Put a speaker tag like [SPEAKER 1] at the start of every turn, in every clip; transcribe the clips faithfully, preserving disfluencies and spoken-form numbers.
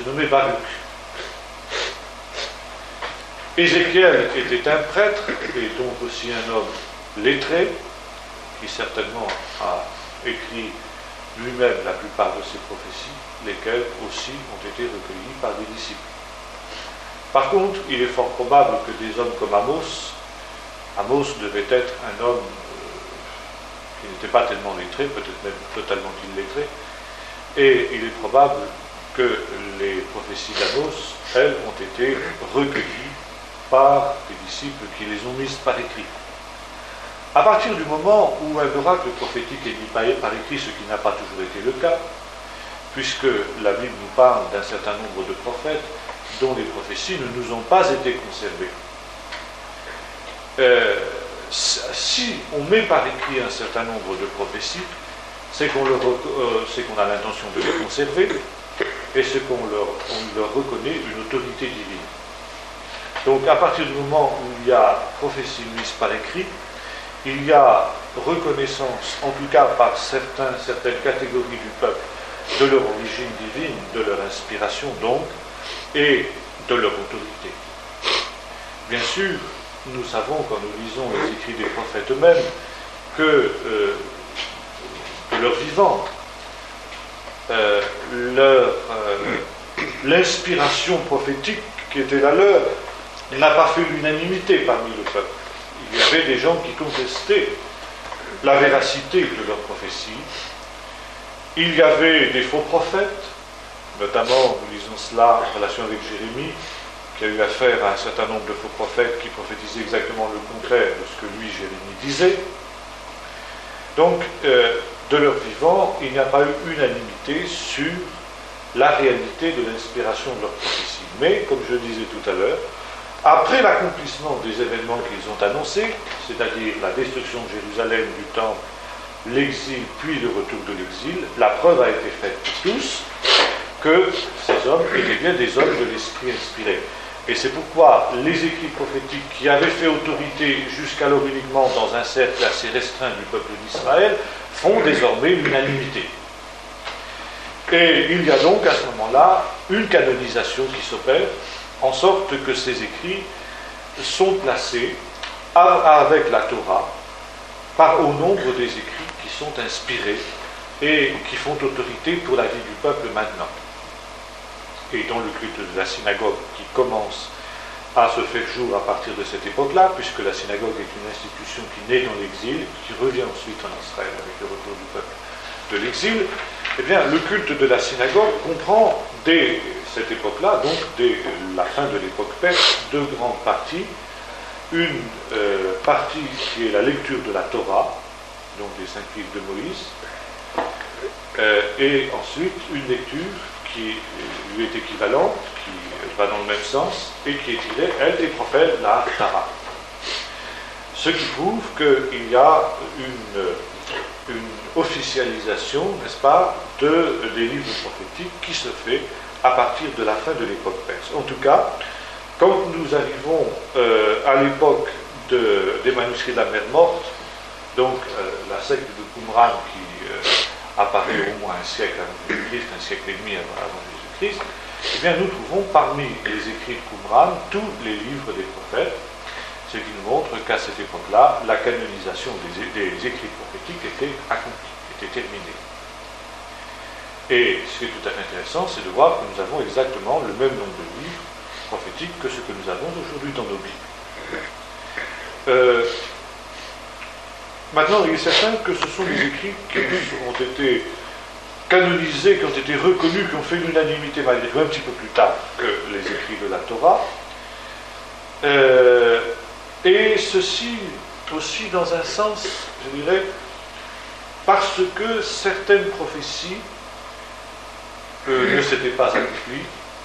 [SPEAKER 1] nommait Baruch. Ézéchiel était un prêtre, et donc aussi un homme lettré, qui certainement a écrit lui-même la plupart de ses prophéties, lesquelles aussi ont été recueillies par des disciples. Par contre, il est fort probable que des hommes comme Amos, Amos devait être un homme euh, qui n'était pas tellement lettré, peut-être même totalement illettré, et il est probable que les prophéties d'Amos, elles, ont été recueillies par des disciples qui les ont mises par écrit. À partir du moment où un oracle prophétique est mis par écrit, ce qui n'a pas toujours été le cas, puisque la Bible nous parle d'un certain nombre de prophètes dont les prophéties ne nous ont pas été conservées. Euh, si on met par écrit un certain nombre de prophéties, c'est qu'on leur, euh, c'est qu'on a l'intention de les conserver, et c'est qu'on leur, on leur reconnaît une autorité divine. Donc à partir du moment où il y a prophétie mise par écrit, il y a reconnaissance, en tout cas par certains, certaines catégories du peuple, de leur origine divine, de leur inspiration donc, et de leur autorité. Bien sûr, nous savons, quand nous lisons les écrits des prophètes eux-mêmes, que euh, de leur vivant, euh, leur, euh, l'inspiration prophétique qui était la leur n'a pas fait l'unanimité parmi le peuple. Il y avait des gens qui contestaient la véracité de leurs prophéties. Il y avait des faux prophètes, notamment, nous lisons cela en relation avec Jérémie, qui a eu affaire à un certain nombre de faux prophètes qui prophétisaient exactement le contraire de ce que lui, Jérémie, disait. Donc, euh, de leur vivant, il n'y a pas eu unanimité sur la réalité de l'inspiration de leurs prophéties. Mais, comme je le disais tout à l'heure, après l'accomplissement des événements qu'ils ont annoncés, c'est-à-dire la destruction de Jérusalem, du temple, l'exil, puis le retour de l'exil, la preuve a été faite pour tous que ces hommes étaient bien des hommes de l'esprit inspiré. Et c'est pourquoi les écrits prophétiques qui avaient fait autorité jusqu'alors uniquement dans un cercle assez restreint du peuple d'Israël font désormais l'unanimité. Et il y a donc à ce moment-là une canonisation qui s'opère, en sorte que ces écrits sont placés avec la Torah par au nombre des écrits qui sont inspirés et qui font autorité pour la vie du peuple maintenant. Et dans le culte de la synagogue qui commence à se faire jour à partir de cette époque-là, puisque la synagogue est une institution qui naît dans l'exil, qui revient ensuite en Israël avec le retour du peuple de l'exil, eh bien, le culte de la synagogue comprend, dès cette époque-là, donc dès la fin de l'époque perse, deux grandes parties. Une euh, partie qui est la lecture de la Torah, donc des cinq livres de Moïse, euh, et ensuite une lecture qui lui est équivalente, qui va dans le même sens, et qui est tirée, elle, des prophètes, la Haftara. Ce qui prouve qu'il y a une, une officialisation, n'est-ce pas, de, des livres prophétiques qui se fait à partir de la fin de l'époque perse. En tout cas, quand nous arrivons euh, à l'époque de, des manuscrits de la mer morte, donc euh, la secte de Qumran qui euh, apparaît au moins un siècle avant Jésus-Christ, un siècle et demi avant, avant Jésus-Christ, eh bien nous trouvons parmi les écrits de Qumran tous les livres des prophètes, ce qui nous montre qu'à cette époque-là, la canonisation des, des écrits prophétiques était accomplie, était terminée. Et ce qui est tout à fait intéressant, c'est de voir que nous avons exactement le même nombre de livres prophétiques que ce que nous avons aujourd'hui dans nos Bibles. Euh, maintenant, il est certain que ce sont les écrits qui ont été canonisés, qui ont été reconnus, qui ont fait l'unanimité malgré tout un petit peu plus tard que les écrits de la Torah. Euh, et ceci aussi dans un sens, je dirais, parce que certaines prophéties euh, ne s'étaient pas accomplies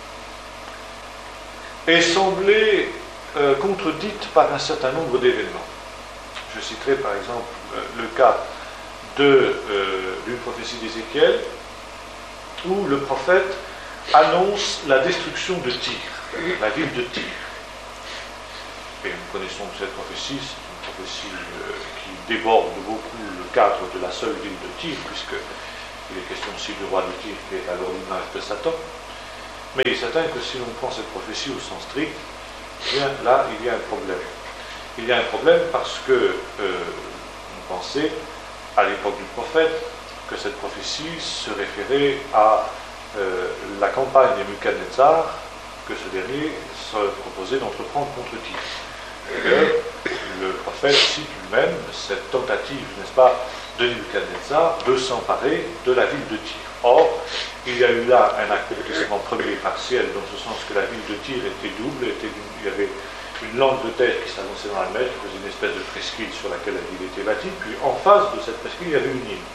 [SPEAKER 1] et semblaient euh, contredites par un certain nombre d'événements. Je citerai par exemple euh, le cas de, euh, d'une prophétie d'Ézéchiel où le prophète annonce la destruction de Tyr, la ville de Tyr. Et nous connaissons cette prophétie, c'est une prophétie euh, qui déborde beaucoup le cadre de la seule ville de Tyr, puisque il est question aussi du roi de Tyr qui est alors l'image de Satan. Mais il est certain que si l'on prend cette prophétie au sens strict, eh bien là, il y a un problème. Il y a un problème parce que euh, on pensait, à l'époque du prophète, que cette prophétie se référait à euh, la campagne de Nebuchadnezzar que ce dernier se proposait d'entreprendre contre Tyr. Et le prophète cite lui-même cette tentative, n'est-ce pas, de Nebuchadnezzar de s'emparer de la ville de Tyr. Or, il y a eu là un accomplissement premier partiel, dans ce sens que la ville de Tyr était double, était une, il y avait une langue de terre qui s'avançait dans la mer, qui faisait une espèce de presqu'île sur laquelle la ville était bâtie, puis en face de cette presqu'île, il y avait une île.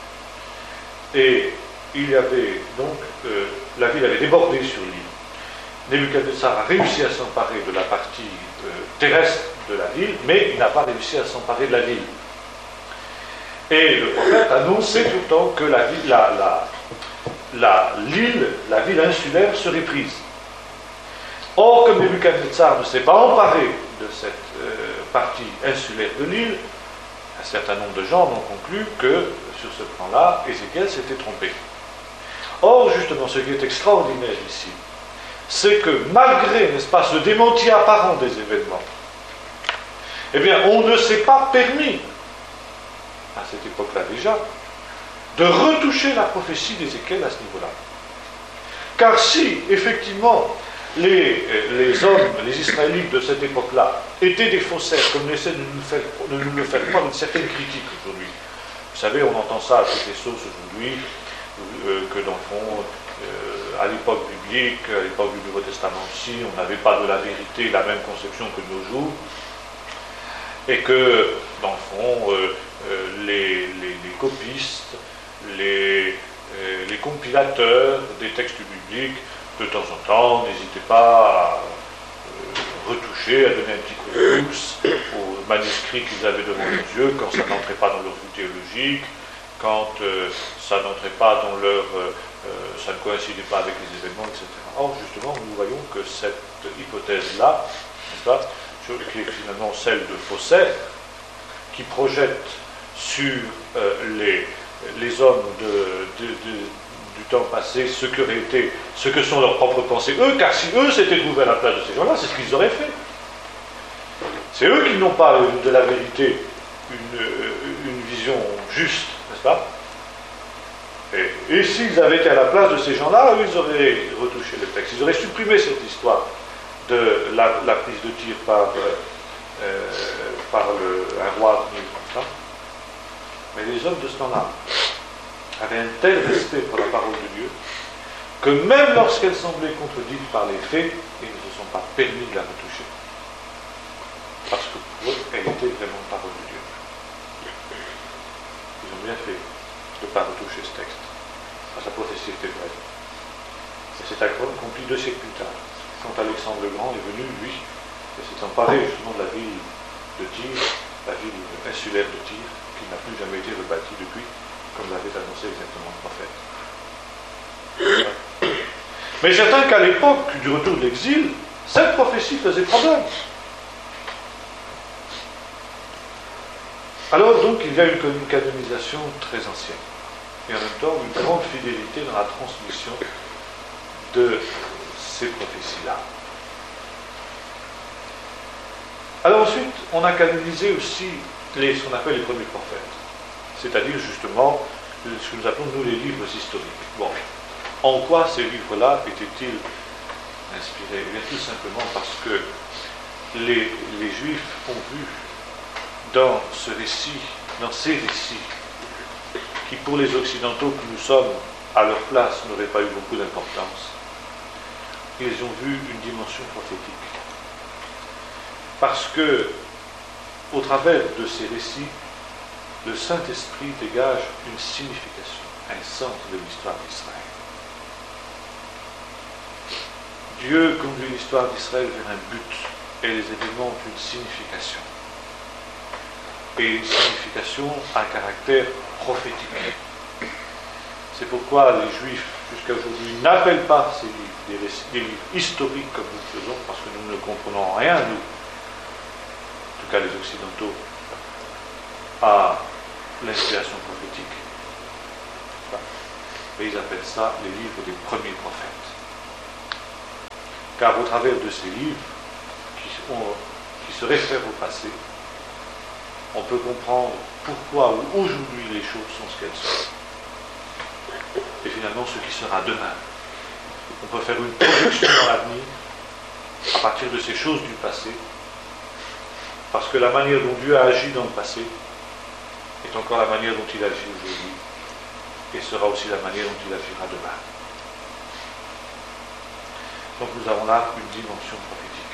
[SPEAKER 1] Et il y avait donc, euh, la ville avait débordé sur l'île. Nebuchadnezzar a réussi à s'emparer de la partie euh, terrestre de la ville, mais il n'a pas réussi à s'emparer de la ville. Et le prophète annonçait tout le temps que la ville, la, la, la, l'île, la ville insulaire serait prise. Or, comme Nebuchadnezzar ne s'est pas emparé de cette euh, partie insulaire de l'île, un certain nombre de gens ont conclu que, sur ce plan-là, Ézéchiel s'était trompé. Or, justement, ce qui est extraordinaire ici, c'est que malgré, n'est-ce pas, ce démenti apparent des événements, eh bien, on ne s'est pas permis, à cette époque-là déjà, de retoucher la prophétie d'Ézéchiel à ce niveau-là. Car si, effectivement, les, les hommes, les Israélites de cette époque-là, étaient des faussaires, comme on essaie de nous, faire, de nous le faire croire une certaine critique aujourd'hui. Vous savez, on entend ça à toutes les sauces aujourd'hui, euh, que dans le fond, euh, à l'époque biblique, à l'époque du Nouveau Testament aussi, on n'avait pas de la vérité la même conception que de nos jours, et que, dans le fond, euh, euh, les, les, les copistes, les, euh, les compilateurs des textes bibliques, de temps en temps, n'hésitez pas à euh, retoucher, à donner un petit coup de pouce aux manuscrits qu'ils avaient devant leurs yeux, quand ça n'entrait pas dans leur vue théologique, quand euh, ça n'entrait pas dans leur... Euh, euh, ça ne coïncidait pas avec les événements, et cetera. Or, justement, nous voyons que cette hypothèse-là, n'est-ce pas, qui est finalement celle de faussaires, qui projette sur euh, les, les hommes de, de, de du temps passé, ce que, été, ce que sont leurs propres pensées, eux, car si eux s'étaient trouvés à la place de ces gens-là, c'est ce qu'ils auraient fait. C'est eux qui n'ont pas de la vérité une, une vision juste, n'est-ce pas? Et, et s'ils avaient été à la place de ces gens-là, eux, ils auraient retouché le texte. Ils auraient supprimé cette histoire de la, la prise de Tyr par, euh, par le, un roi venu comme ça. Mais les hommes de ce temps-là avaient un tel respect pour la parole de Dieu que même lorsqu'elle semblait contredite par les faits, ils ne se sont pas permis de la retoucher. Parce que pour eux, elle était vraiment parole de Dieu. Ils ont bien fait de ne pas retoucher ce texte. Parce que la prophétie était vraie. Et c'est accompli deux siècles plus tard. Quand Alexandre le Grand est venu, lui, et s'est emparé justement de la ville de Tyr, la ville insulaire de Tyr, qui n'a plus jamais été rebâtie depuis, comme l'avait annoncé exactement le prophète. Mais c'est certain qu'à l'époque du retour de l'exil, cette prophétie faisait problème. Alors donc il y a une canonisation très ancienne, et en même temps une grande fidélité dans la transmission de ces prophéties-là. Alors ensuite, on a canonisé aussi les, ce qu'on appelle les premiers prophètes, c'est-à-dire justement ce que nous appelons nous les livres historiques. Bon, en quoi ces livres-là étaient-ils inspirés? Eh bien tout simplement parce que les, les Juifs ont vu dans ce récit, dans ces récits, qui pour les Occidentaux que nous sommes, à leur place, n'auraient pas eu beaucoup d'importance, ils ont vu une dimension prophétique. Parce que, au travers de ces récits, le Saint-Esprit dégage une signification, un sens de l'histoire d'Israël. Dieu conduit l'histoire d'Israël vers un but, et les événements ont une signification. Et une signification à caractère prophétique. C'est pourquoi les Juifs, jusqu'à aujourd'hui, n'appellent pas ces livres des, récits, des livres historiques comme nous le faisons, parce que nous ne comprenons rien, nous, en tout cas les Occidentaux, à l'inspiration prophétique. Mais ils appellent ça les livres des premiers prophètes. car au travers de ces livres qui, ont, qui se réfèrent au passé, on peut comprendre pourquoi aujourd'hui les choses sont ce qu'elles sont. Et finalement ce qui sera demain. On peut faire une projection dans l'avenir à partir de ces choses du passé, parce que la manière dont Dieu a agi dans le passé est encore la manière dont il agit aujourd'hui, et sera aussi la manière dont il agira demain. Donc nous avons là une dimension prophétique.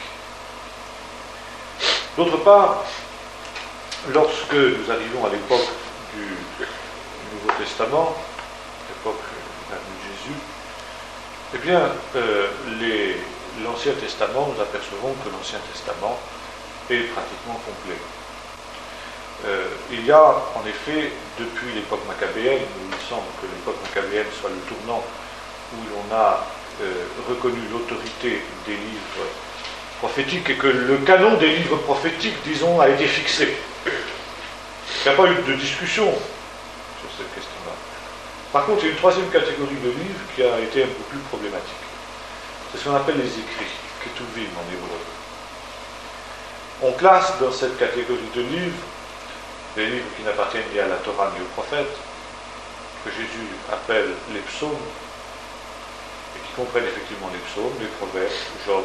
[SPEAKER 1] D'autre part, lorsque nous arrivons à l'époque du Nouveau Testament, l'époque de la venue de Jésus, eh bien, euh, les, l'Ancien Testament, nous apercevons que l'Ancien Testament est pratiquement complet. Euh, il y a, en effet, depuis l'époque maccabéenne, il me semble que l'époque maccabéenne soit le tournant où l'on a euh, reconnu l'autorité des livres prophétiques et que le canon des livres prophétiques, disons, a été fixé. Il n'y a pas eu de discussion sur cette question-là. Par contre, il y a une troisième catégorie de livres qui a été un peu plus problématique. C'est ce qu'on appelle les écrits, ketuvim en hébreu. On classe dans cette catégorie de livres les livres qui n'appartiennent ni à la Torah ni aux prophètes, que Jésus appelle les psaumes, et qui comprennent effectivement les psaumes, les proverbes, Job,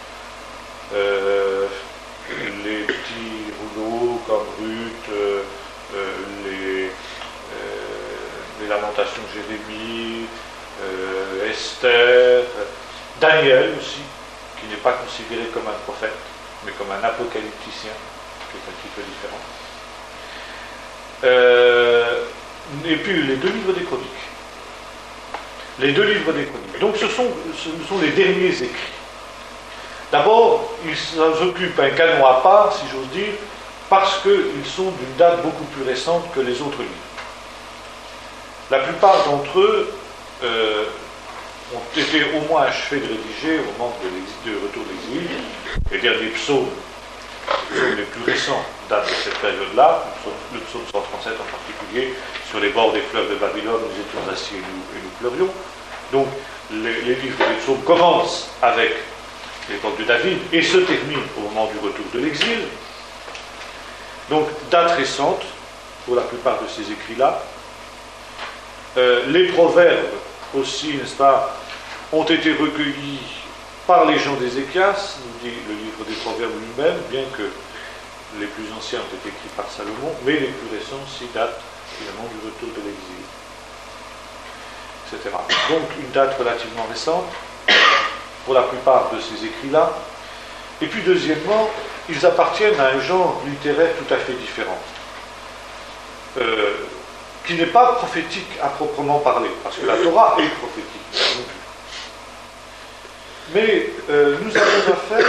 [SPEAKER 1] euh, les petits rouleaux comme Ruth, euh, euh, les, euh, les lamentations de Jérémie, euh, Esther, Daniel aussi, qui n'est pas considéré comme un prophète, mais comme un apocalypticien, qui est un petit peu différent. Euh, et puis les deux livres des chroniques. Les deux livres des chroniques. Donc ce sont, ce sont les derniers écrits. D'abord, ils occupent un canon à part, si j'ose dire, parce qu'ils sont d'une date beaucoup plus récente que les autres livres. La plupart d'entre eux euh, ont été au moins achevés de rédiger au moment de, de retour de l'exil. Les derniers psaumes, les psaumes les plus récents, datent de cette période-là, le psaume cent trente-sept en particulier, sur les bords des fleuves de Babylone, nous étions assis et nous, et nous pleurions. Donc, les, les livres des psaumes commencent avec l'époque de David et se terminent au moment du retour de l'exil. Donc, date récente pour la plupart de ces écrits-là. Euh, les proverbes aussi, n'est-ce pas, ont été recueillis par les gens d'Ézéchias, nous dit le livre des proverbes lui-même, bien que les plus anciens ont été écrits par Salomon, mais les plus récents aussi datent finalement du retour de l'exil, et cetera. Donc une date relativement récente pour la plupart de ces écrits-là. Et puis deuxièmement, ils appartiennent à un genre littéraire tout à fait différent, euh, qui n'est pas prophétique à proprement parler, parce que la Torah est prophétique. Mais euh, nous avons affaire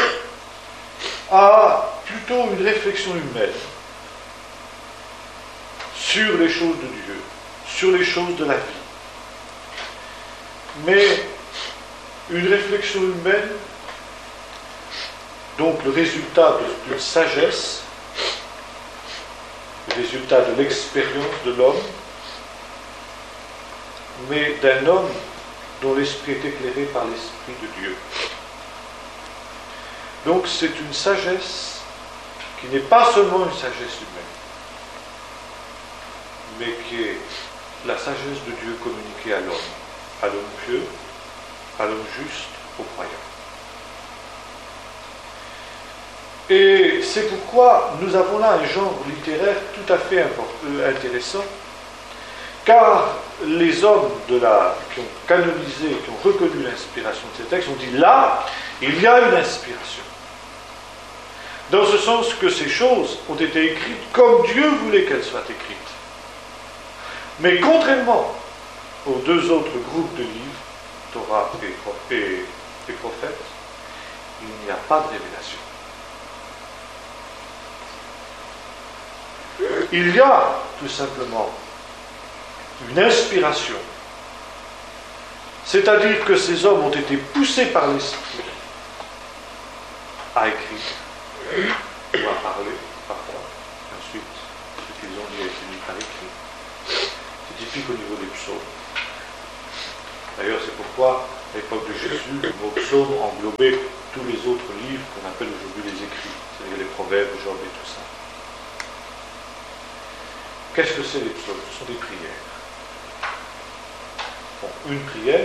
[SPEAKER 1] à plutôt une réflexion humaine sur les choses de Dieu, sur les choses de la vie. Mais une réflexion humaine, donc le résultat d'une sagesse, le résultat de l'expérience de l'homme, mais d'un homme dont l'esprit est éclairé par l'Esprit de Dieu. Donc c'est une sagesse qui n'est pas seulement une sagesse humaine, mais qui est la sagesse de Dieu communiquée à l'homme, à l'homme pieux, à l'homme juste, aux croyants. Et c'est pourquoi nous avons là un genre littéraire tout à fait intéressant, car les hommes de la, qui ont canonisé, qui ont reconnu l'inspiration de ces textes, ont dit là, il y a une inspiration. Dans ce sens que ces choses ont été écrites comme Dieu voulait qu'elles soient écrites. Mais contrairement aux deux autres groupes de livres, Torah et, et, et prophètes, il n'y a pas de révélation. Il y a tout simplement une inspiration, c'est-à-dire que ces hommes ont été poussés par l'Esprit à écrire ou à parler parfois, et ensuite ce qu'ils ont dit a été mis par écrit. C'est typique au niveau des psaumes. D'ailleurs, c'est pourquoi à l'époque de Jésus, le mot psaume englobait tous les autres livres qu'on appelle aujourd'hui les écrits, c'est-à-dire les proverbes, Job et tout ça. Qu'est-ce que c'est les psaumes? Ce sont des prières. Bon, une prière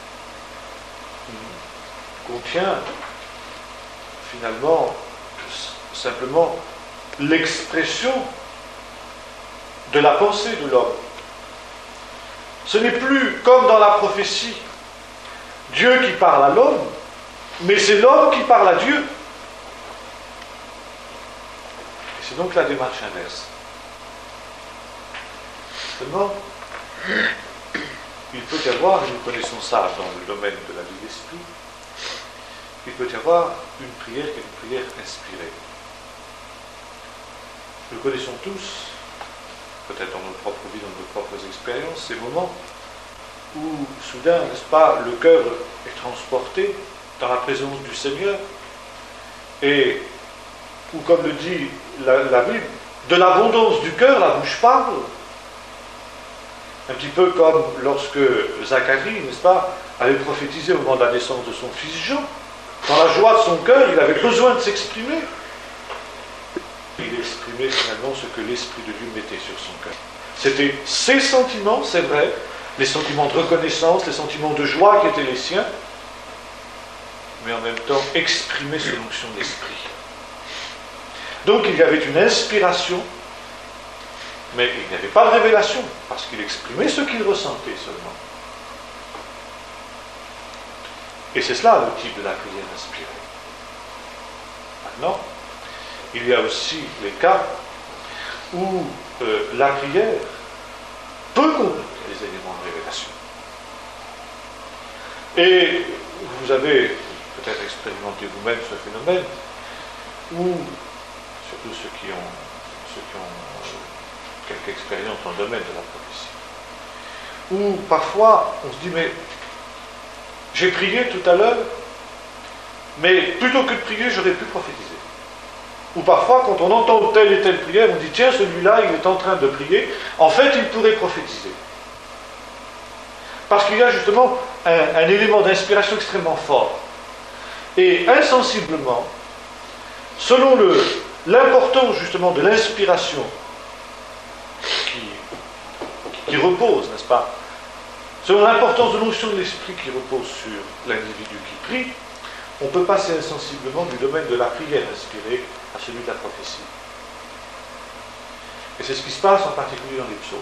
[SPEAKER 1] contient finalement simplement l'expression de la pensée de l'homme. Ce n'est plus comme dans la prophétie, Dieu qui parle à l'homme, mais c'est l'homme qui parle à Dieu. Et c'est donc la démarche inverse. Seulement, il peut y avoir, et nous connaissons ça dans le domaine de la vie d'esprit, il peut y avoir une prière qui est une prière inspirée. Nous connaissons tous, peut-être dans notre propre vie, dans nos propres expériences, ces moments où, soudain, n'est-ce pas, le cœur est transporté dans la présence du Seigneur, et où, comme le dit la, la Bible, de l'abondance du cœur, la bouche parle. Un petit peu comme lorsque Zacharie, n'est-ce pas, avait prophétisé au moment de la naissance de son fils Jean. Dans la joie de son cœur, il avait besoin de s'exprimer. Il exprimait finalement ce que l'Esprit de Dieu mettait sur son cœur. C'était ses sentiments, c'est vrai, les sentiments de reconnaissance, les sentiments de joie qui étaient les siens, mais en même temps exprimer sous l'onction d'esprit. Donc il y avait une inspiration, mais il n'y avait pas de révélation, parce qu'il exprimait ce qu'il ressentait seulement. Et c'est cela le type de la prière inspirée. Maintenant, il y a aussi les cas où euh, la prière peut contenir des éléments de révélation. Et vous avez peut-être expérimenté vous-même ce phénomène, où, surtout ceux qui ont, ceux qui ont euh, quelque expérience dans le domaine de la prophétie, où parfois on se dit, mais j'ai prié tout à l'heure, mais plutôt que de prier, j'aurais pu prophétiser. Ou parfois, quand on entend telle et telle prière, on dit, tiens, celui-là, il est en train de prier, en fait, il pourrait prophétiser. Parce qu'il y a justement un, un élément d'inspiration extrêmement fort. Et insensiblement, selon le, l'importance justement de l'inspiration qui, qui repose, n'est-ce pas, selon l'importance de l'onction de l'esprit qui repose sur l'individu qui prie, on peut passer insensiblement du domaine de la prière inspirée à celui de la prophétie. Et c'est ce qui se passe en particulier dans les psaumes.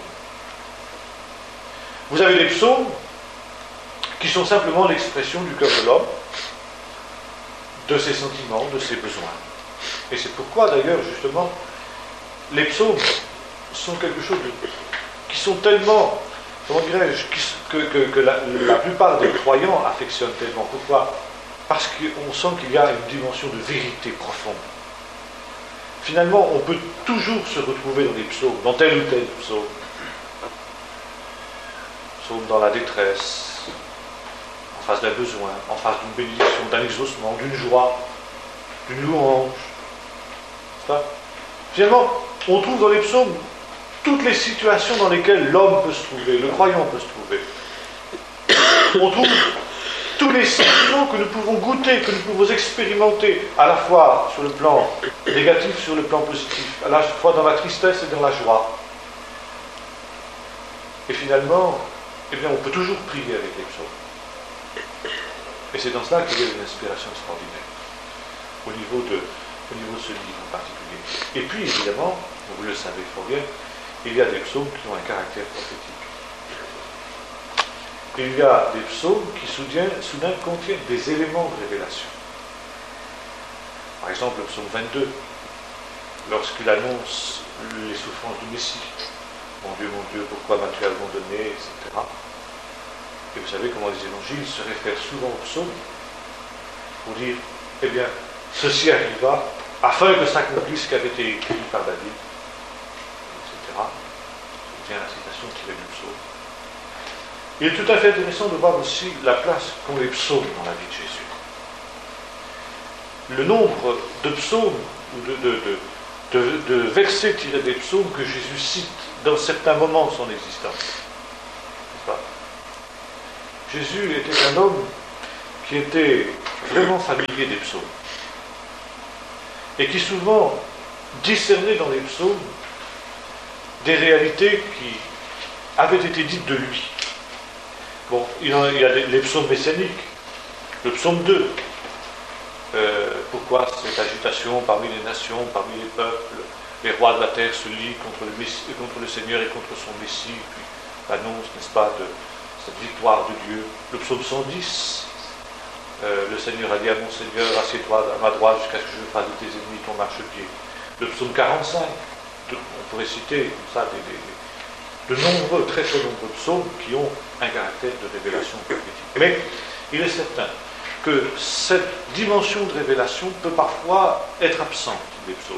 [SPEAKER 1] Vous avez les psaumes qui sont simplement l'expression du cœur de l'homme, de ses sentiments, de ses besoins. Et c'est pourquoi d'ailleurs, justement, les psaumes sont quelque chose de, qui sont tellement, comment dirais-je, que, que, que la, la plupart des croyants affectionnent tellement. Pourquoi ? Parce qu'on sent qu'il y a une dimension de vérité profonde. Finalement, on peut toujours se retrouver dans les psaumes, dans tel ou tel psaume. Psaume dans la détresse, en face d'un besoin, en face d'une bénédiction, d'un exaucement, d'une joie, d'une louange. Ça. Finalement, on trouve dans les psaumes toutes les situations dans lesquelles l'homme peut se trouver, le croyant peut se trouver. On trouve tous les sentiments que nous pouvons goûter, que nous pouvons expérimenter, à la fois sur le plan négatif, sur le plan positif, à la fois dans la tristesse et dans la joie. Et finalement, eh bien, on peut toujours prier avec les psaumes. Et c'est dans cela qu'il y a une inspiration extraordinaire, au niveau de, au niveau de ce livre en particulier. Et puis, évidemment, vous le savez fort bien, il y a des psaumes qui ont un caractère prophétique. Il y a des psaumes qui soudain, soudain contiennent des éléments de révélation. Par exemple, le psaume vingt-deux, lorsqu'il annonce les souffrances du Messie. Mon Dieu, mon Dieu, pourquoi m'as-tu abandonné, et cetera. Et vous savez comment les évangiles se réfèrent souvent au psaume pour dire, eh bien, ceci arriva afin que s'accomplisse ce qui avait été écrit par David, et cetera. C'est bien la citation tirée du psaume. Il est tout à fait intéressant de voir aussi la place qu'ont les psaumes dans la vie de Jésus. Le nombre de psaumes ou de, de, de, de, de versets tirés des psaumes que Jésus cite dans certains moments de son existence. N'est-ce pas ? Jésus était un homme qui était vraiment familier des psaumes, et qui souvent discernait dans les psaumes des réalités qui avaient été dites de lui. Bon, il y a, il y a les, les psaumes messianiques, le psaume deux. Euh, pourquoi cette agitation parmi les nations, parmi les peuples, les rois de la terre se lient contre le, Messie, contre le Seigneur et contre son Messie, puis l'annonce, n'est-ce pas, de cette victoire de Dieu. Le psaume cent dix, euh, le Seigneur a dit à mon Seigneur, assieds-toi à ma droite jusqu'à ce que je fasse de tes ennemis ton marchepied. Le psaume quarante-cinq, de, on pourrait citer comme ça des, des, de nombreux, très très nombreux psaumes qui ont un caractère de révélation prophétique. Mais il est certain que cette dimension de révélation peut parfois être absente des psaumes.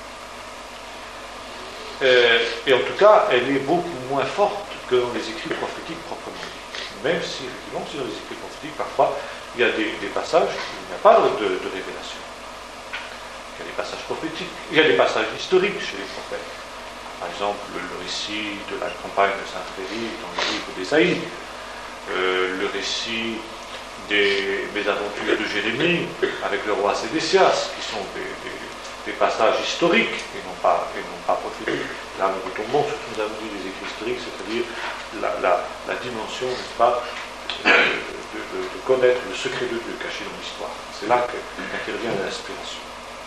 [SPEAKER 1] Euh, et en tout cas, elle est beaucoup moins forte que dans les écrits prophétiques proprement dit. Même si, effectivement, si dans les écrits prophétiques, parfois, il y a des, des passages où il n'y a pas de, de, de révélation. Il y a des passages prophétiques, il y a des passages historiques chez les prophètes. Par exemple, le, le récit de la campagne de Saint-Frédéric dans le livre d'Ésaïe, euh, le récit des, des aventures de Jérémie avec le roi Sédécias, qui sont des, des, des passages historiques et non pas, et non pas prophétiques. Là, nous retombons sur ce que nous avons dit des écrits historiques, c'est-à-dire la, la, la dimension, n'est-ce pas, de, de, de, de connaître le secret de Dieu caché dans l'histoire. C'est là qu'intervient l'inspiration.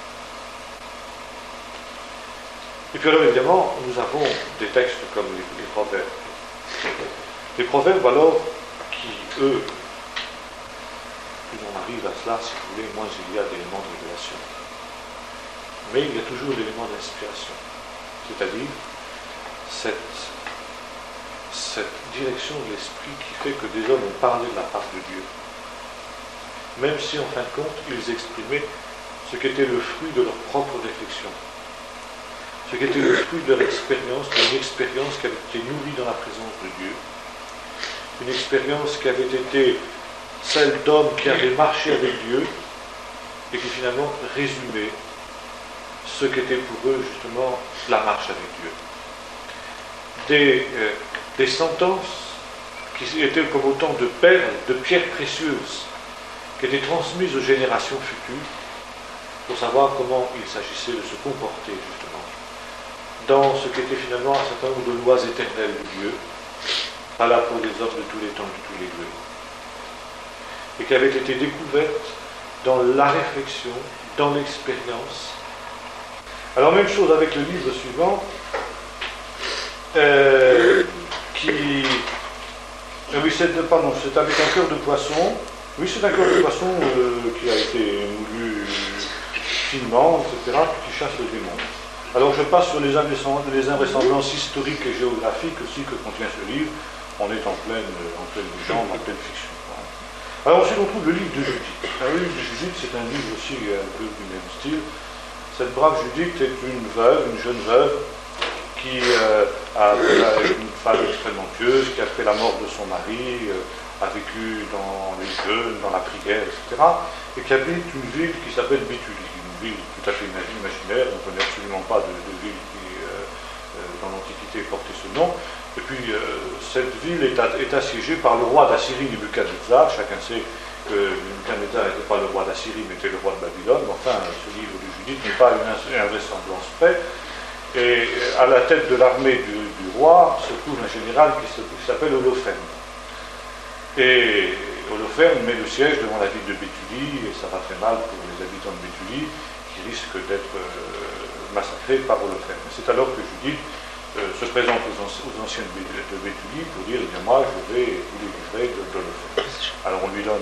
[SPEAKER 1] Et puis alors, évidemment, nous avons des textes comme les, les proverbes. Les proverbes, alors, qui, eux, plus on arrive à cela, si vous voulez, moins il y a d'éléments de révélation. Mais il y a toujours l'élément d'inspiration. C'est-à-dire, cette, cette direction de l'esprit qui fait que des hommes ont parlé de la part de Dieu. Même si, en fin de compte, ils exprimaient ce qu'était le fruit de leur propre réflexion. Ce qui était le fruit de leur expérience, une expérience qui avait été nourrie dans la présence de Dieu, une expérience qui avait été celle d'hommes qui avaient marché avec Dieu et qui finalement résumait ce qu'était pour eux justement la marche avec Dieu. Des, euh, des sentences qui étaient comme autant de perles, de pierres précieuses, qui étaient transmises aux générations futures pour savoir comment il s'agissait de se comporter justement dans ce qui était finalement un certain nombre de lois éternelles de Dieu, pas là pour les hommes de tous les temps, de tous les lieux, et qui avaient été découvertes dans la réflexion, dans l'expérience. Alors même chose avec le livre suivant, euh, qui... Euh, oui, c'est, pardon, c'est avec un cœur de poisson. Oui, c'est un cœur de poisson euh, qui a été moulu finement, et cetera, qui chasse le démon. Alors je passe sur les invraisemblances historiques et géographiques aussi que contient ce livre. On est en pleine, en pleine légende, en pleine fiction. Alors ensuite on trouve le livre de Judith. Le livre de Judith, c'est un livre aussi un peu du même style. Cette brave Judith est une veuve, une jeune veuve, qui euh, a une femme extrêmement pieuse, qui après la mort de son mari euh, a vécu dans les jeûnes, dans la prière, et cetera, et qui habite une ville qui s'appelle Béthulie. Ville tout à fait imaginaire, on ne connaît absolument pas de, de ville qui, euh, dans l'Antiquité, portait ce nom. Et puis, euh, cette ville est, à, est assiégée par le roi d'Assyrie, Nebuchadnezzar. Chacun sait que Nebuchadnezzar n'était pas le roi d'Assyrie, mais était le roi de Babylone. Enfin, ce livre de Judith n'est pas une invraisemblance près. Et à la tête de l'armée du, du roi se trouve un général qui, se, qui s'appelle Holopherne. Et Holopherne met le siège devant la ville de Béthulie, et ça va très mal pour les habitants de Béthulie, qui risquent d'être euh, massacrés par Holopherne. C'est alors que Judith euh, se présente aux, anci- aux anciens de, Bé- de Béthulie pour dire, eh bien moi je vais vous délivrer de, d'Holopherne. Alors on lui donne,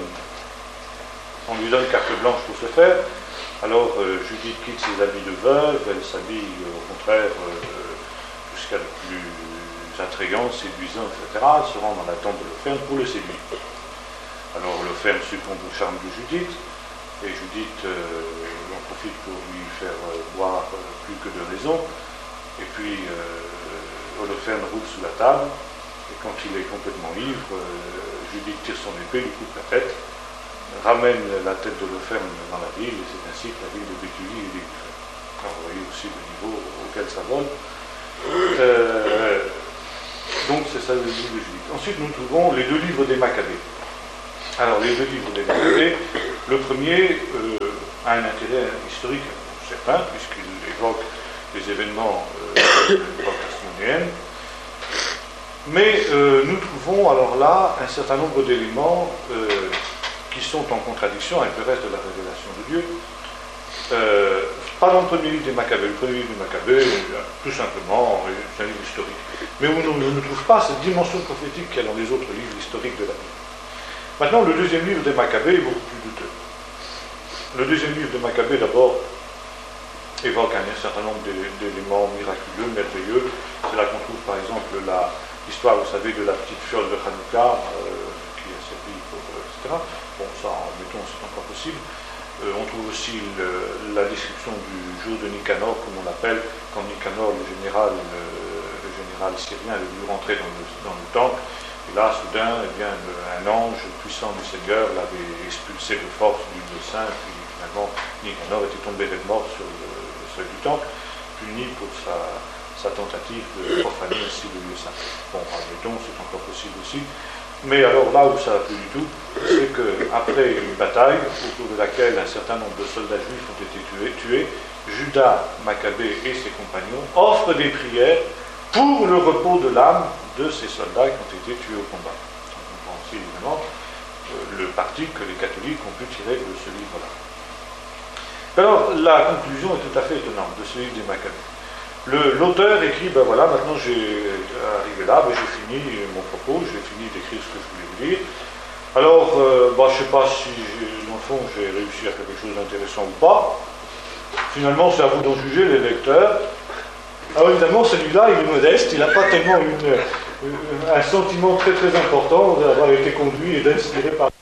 [SPEAKER 1] on lui donne carte blanche pour ce faire. Alors euh, Judith quitte ses habits de veuve, elle s'habille euh, au contraire euh, tout ce qu'il y a de plus attrayant, séduisant, et cetera. Elle se rend dans la tente d'Holopherne pour le séduire. Alors Holopherne succombe au charme de Judith, et Judith euh, en profite pour lui faire euh, boire euh, plus que de raison, et puis euh, Holopherne roule sous la table, et quand il est complètement ivre, euh, Judith tire son épée, lui coupe la tête, ramène la tête d'Holopherne dans la ville, et c'est ainsi que la ville de Béthulie est délivrée. Alors vous voyez aussi le niveau auquel ça vole. Euh, donc c'est ça le livre de Judith. Ensuite nous trouvons les deux livres des Maccabées. Alors les deux livres des Maccabées, Le premier euh, a un intérêt historique certain, puisqu'il évoque les événements euh, de l'époque hasmonéenne. Mais euh, nous trouvons alors là un certain nombre d'éléments euh, qui sont en contradiction avec le reste de la révélation de Dieu. Euh, pas dans le premier livre des Maccabées. Le premier livre des Maccabées, tout simplement, c'est un livre historique. Mais où on ne trouve pas cette dimension prophétique qu'il y a dans les autres livres historiques de la Bible. Maintenant, le deuxième livre des Maccabées est beaucoup plus douteux. Le deuxième livre des Maccabées, d'abord, évoque un certain nombre d'éléments miraculeux, merveilleux. C'est là qu'on trouve, par exemple, l'histoire, vous savez, de la petite fiole de Hanouka, euh, qui a servi pour, euh, et cetera. Bon, ça, mettons, c'est encore possible. Euh, on trouve aussi le, la description du jour de Nicanor, comme on l'appelle, quand Nicanor, le général, le, le général syrien, est venu rentrer dans le, dans le temple. Et là, soudain, eh bien, un ange puissant du Seigneur l'avait expulsé de force du lieu saint, puis finalement, Nicanor était tombé de mort sur le, le seuil du temple, puni pour sa, sa tentative de profaner ainsi le lieu saint. Bon, admettons, c'est encore possible aussi. Mais alors là où ça va plus du tout, c'est qu'après une bataille, au cours de laquelle un certain nombre de soldats juifs ont été tués, tués Judas Maccabée et ses compagnons offrent des prières pour le repos de l'âme de ces soldats qui ont été tués au combat. On comprend aussi évidemment euh, le parti que les catholiques ont pu tirer de ce livre-là. Alors la conclusion est tout à fait étonnante de ce livre des Maccabées. L'auteur écrit, ben voilà, maintenant j'ai arrivé là, ben j'ai fini mon propos, j'ai fini d'écrire ce que je voulais vous dire. Alors, euh, ben, je ne sais pas si, dans le fond, j'ai réussi à faire quelque chose d'intéressant ou pas. Finalement, c'est à vous d'en juger, les lecteurs. Alors évidemment, celui-là, il est modeste, il n'a pas tellement une, une, un sentiment très très important d'avoir été conduit et d'inspirer par...